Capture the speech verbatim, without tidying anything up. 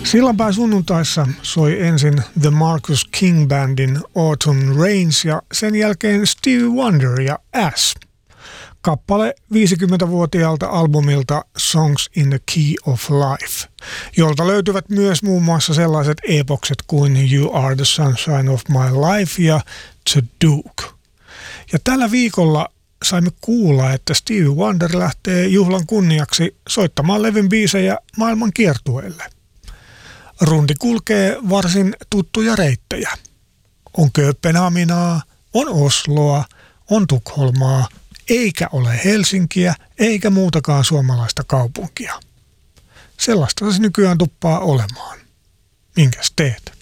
Sillanpää sunnuntaissa soi ensin The Marcus King Bandin Autumn Rains ja sen jälkeen Stevie Wonder ja Ass. Kappale viisikymmentävuotiaalta albumilta Songs in the Key of Life, jolta löytyvät myös muun muassa sellaiset epokset kuin You Are the Sunshine of My Life ja The Duke. Ja tällä viikolla saimme kuulla, että Stevie Wonder lähtee juhlan kunniaksi soittamaan levyn biisejä maailman kiertueelle. Rundi kulkee varsin tuttuja reittejä. On Kööpenhaminaa, on Osloa, on Tukholmaa, eikä ole Helsinkiä eikä muutakaan suomalaista kaupunkia. Sellaista se nykyään tuppaa olemaan. Minkäs teet?